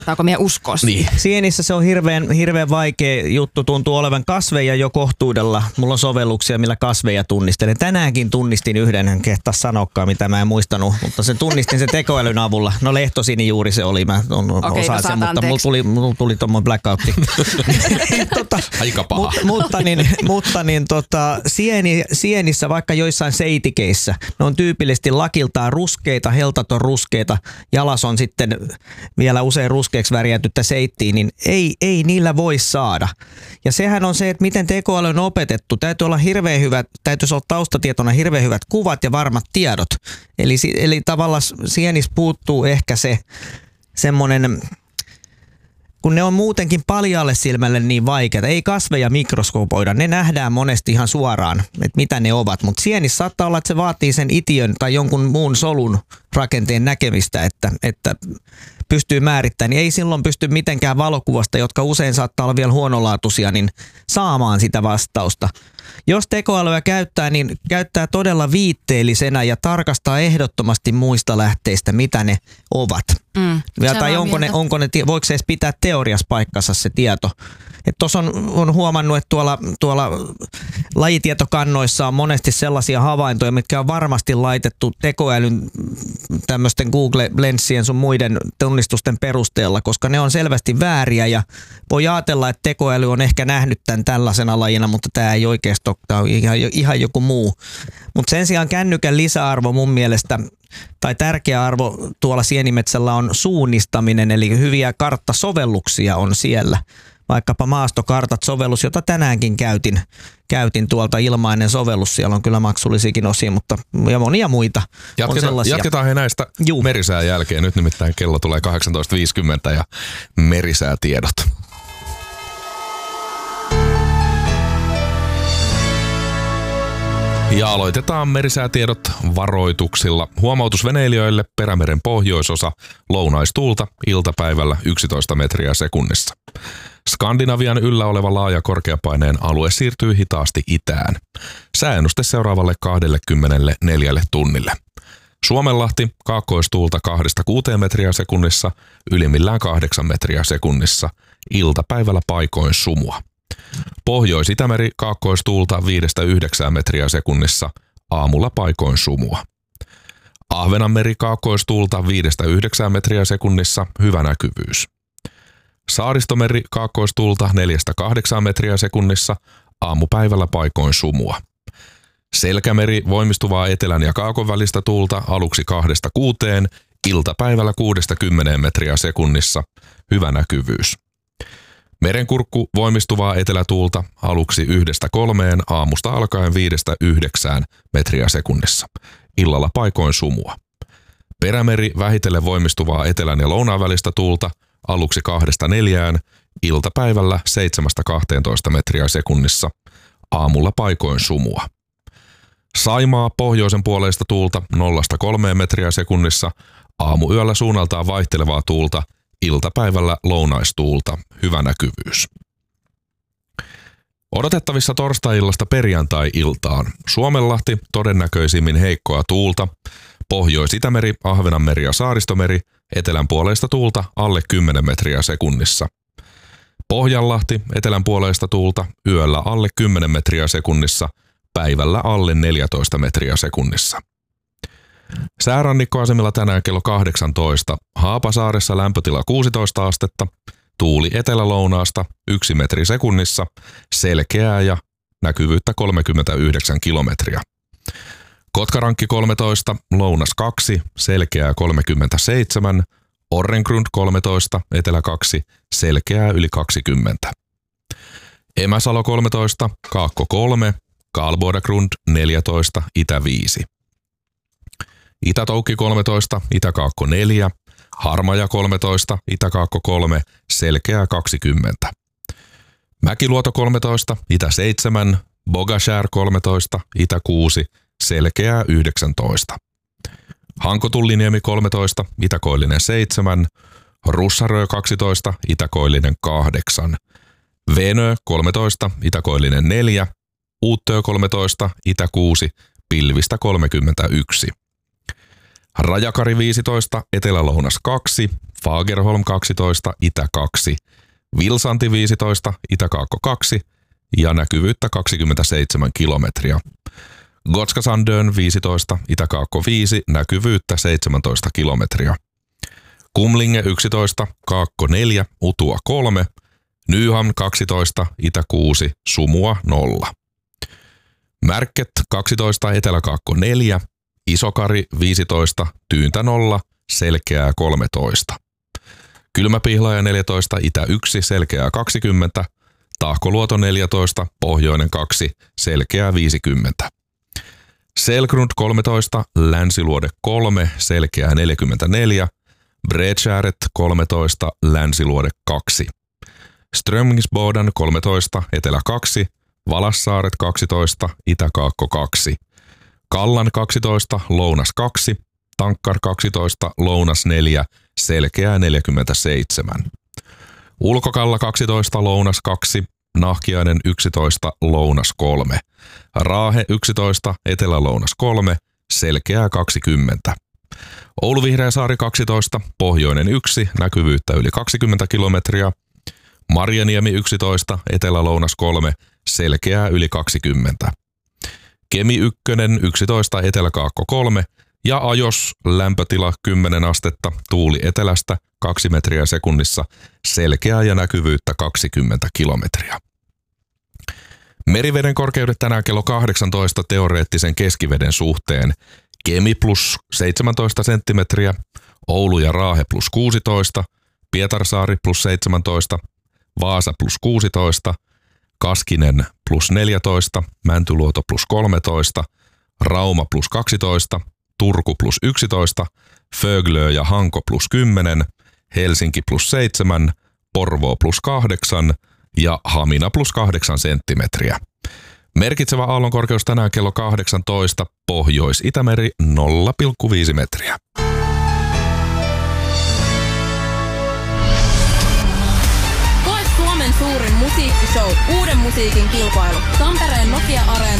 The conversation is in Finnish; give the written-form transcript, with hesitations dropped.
Saako meidän uskoa siihen? Niin. Sienissä se on hirveän vaikea juttu, tuntuu olevan kasveja jo kohtuudella. Mulla on sovelluksia, millä kasveja tunnistelen. Tänäänkin tunnistin yhden, en kehtaa sanokaan, mitä mä en muistanut, mutta sen tunnistin sen tekoälyn avulla. No Lehtosini juuri se oli, mä osaan sen, mutta mulla tuli tommoinen blackoutti. Aika paha. Sienissä, vaikka joissain seitikeissä, ne on tyypillisesti lakiltaan ruskeita, heltat on ruskeita, jalas on sitten vielä usein ruskeaksi värjätyttä seittiin, niin ei niillä voi saada. Ja sehän on se, että miten tekoäly on opetettu. Täytyisi olla taustatietona hirveän hyvät kuvat ja varmat tiedot. Eli tavallaan sienissä puuttuu ehkä se semmoinen, kun ne on muutenkin paljaalle silmälle niin vaikeita. Ei kasveja mikroskopoida, ne nähdään monesti ihan suoraan, että mitä ne ovat. Mutta sienissä saattaa olla, että se vaatii sen itiön tai jonkun muun solun rakenteen näkemistä, että pystyy määrittämään, niin ei silloin pysty mitenkään valokuvasta, jotka usein saattaa olla vielä huonolaatuisia, niin saamaan sitä vastausta. Jos tekoälyä käyttää, niin käyttää todella viitteellisenä ja tarkastaa ehdottomasti muista lähteistä, mitä ne ovat. Tai voiko se edes pitää teoriassa paikkansa se tieto. Tuossa on huomannut, että tuolla lajitietokannoissa on monesti sellaisia havaintoja, mitkä on varmasti laitettu tekoälyn tämmöisten Google-lenssien sun muiden tunnistusten perusteella, koska ne on selvästi vääriä ja voi ajatella, että tekoäly on ehkä nähnyt tämän tällaisena lajina, mutta tämä ei oikeasti ole, tämä on ihan joku muu. Mutta sen sijaan kännykän lisäarvo mun mielestä, tai tärkeä arvo tuolla sienimetsällä on suunnistaminen, eli hyviä karttasovelluksia on siellä. Vaikkapa maastokartat-sovellus, jota tänäänkin käytin tuolta, ilmainen sovellus. Siellä on kyllä maksullisiakin osia, mutta ja monia muita on sellaisia. Jatketaan he näistä merisään jälkeen. Nyt nimittäin kello tulee 18.50 ja merisäätiedot. Ja aloitetaan merisäätiedot varoituksilla. Huomautus veneilijöille: Perämeren pohjoisosa, lounaistuulta, iltapäivällä 11 metriä sekunnissa. Skandinavian yllä oleva laaja korkeapaineen alue siirtyy hitaasti itään. Sääennuste seuraavalle 24 tunnille. Suomenlahti, kaakkoistuulta 2-6 metriä sekunnissa, ylimmillään 8 metriä sekunnissa. Iltapäivällä paikoin sumua. Pohjois-Itämeri, kaakkoistuulta 5-9 metriä sekunnissa, aamulla paikoin sumua. Ahvenanmeri, kaakkoistuulta 5-9 metriä sekunnissa, hyvä näkyvyys. Saaristomeri, kaakkoistuulta 4-8 metriä sekunnissa, aamupäivällä paikoin sumua. Selkämeri, voimistuvaa etelän ja kaakon välistä tuulta aluksi 2-6, iltapäivällä 6-10 metriä sekunnissa, hyvä näkyvyys. Merenkurkku, voimistuvaa etelätuulta aluksi 1-3, aamusta alkaen 5-9 metriä sekunnissa, illalla paikoin sumua. Perämeri, vähitellen voimistuvaa etelän ja lounaan välistä tuulta aluksi 2-4, iltapäivällä 7-12 metriä sekunnissa, aamulla paikoin sumua. Saimaa, pohjoisen puoleista tuulta 0-3 metriä sekunnissa, aamuyöllä suunnaltaan vaihtelevaa tuulta, iltapäivällä lounaistuulta, hyvä näkyvyys. Odotettavissa torstai-illasta perjantai-iltaan. Suomenlahti, todennäköisimmin heikkoa tuulta. Pohjois-Itämeri, Ahvenanmeri ja Saaristomeri, etelänpuoleista tuulta alle 10 metriä sekunnissa. Pohjanlahti, etelänpuoleista tuulta, yöllä alle 10 metriä sekunnissa, päivällä alle 14 metriä sekunnissa. Säärannikkoasemilla tänään kello 18. Haapasaaressa lämpötila 16 astetta, tuuli etelä-lounaasta 1 metri sekunnissa, selkeää ja näkyvyyttä 39 kilometriä. Kotkarankki 13, lounas 2, selkeää 37, Orrengrund 13, etelä 2, selkeää yli 20. Emäsalo 13, Kaakko 3, Karlbodagrund 14, itä 5. Itä-Toukki 13, Itä-Kaakko 4, Harmaja 13, Itä-Kaakko 3, selkeää 20. Mäkiluoto 13, Itä 7, Bogashär 13, Itä 6, selkeää 19. Hankotulliniemi 13, Itä-Koillinen 7, Russarö 12, Itä-Koillinen 8, Venö 13, Itä-Koillinen 4, Uuttöö 13, Itä 6, pilvistä 31. Rajakari 15, Etelä-Lounas 2, Fagerholm 12, Itä 2, Vilsanti 15, Itä-Kaakko 2 ja näkyvyyttä 27 kilometriä. Gotska-Sandön 15, Itä-Kaakko 5, näkyvyyttä 17 kilometriä. Kumlinge 11, Kaakko 4, Utua 3, Nyhamn 12, Itä 6, Sumua 0. Märket 12, Etelä-Kaakko 4, Isokari 15, Tyyntä 0, Selkeää 13. Kylmäpihlaja 14, Itä 1, Selkeää 20, Tahkoluoto 14, Pohjoinen 2, Selkeää 50. Selgrund 13, Länsiluode 3, Selkeää 44, Bredskääret 13, Länsiluode 2. Strömmingsboden 13, Etelä 2, Valassaaret 12, Itä-Kaakko 2. Kallan 12, Lounas 2, Tankkar 12, Lounas 4, Selkeää 47. Ulkokalla 12, Lounas 2, Nahkiainen 11, Lounas 3. Raahe 11, Etelä-Lounas 3, Selkeää 20. Oulu-Vihreäsaari 12, Pohjoinen 1, näkyvyyttä yli 20 kilometriä. Marjaniemi 11, Etelä-Lounas 3, Selkeää yli 20. Kemi 1, 11, Etelä-Kaakko 3 ja Ajos lämpötila 10 astetta, tuuli etelästä 2 metriä sekunnissa, selkeää ja näkyvyyttä 20 kilometriä. Meriveden korkeudet tänään kello 18 teoreettisen keskiveden suhteen. Kemi plus 17 senttimetriä, Oulu ja Raahe plus 16, Pietarsaari plus 17, Vaasa plus 16, Kaskinen plus 14, Mäntyluoto plus 13, Rauma plus 12, Turku plus 11, Föglö ja Hanko plus 10, Helsinki plus 7, Porvoo plus 8 ja Hamina plus 8 senttimetriä. Merkitsevä aallonkorkeus tänään kello 18, Pohjois-Itämeri 0,5 metriä. Koe Suomen suurin musiikkishow, uuden musiikin kilpailu, Tampereen Nokia Areena